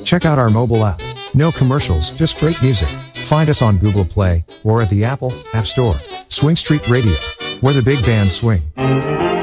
Check out our mobile app. No commercials, just great music. Find us on Google Play or at the Apple App Store. Swing Street Radio, where the big bands swing.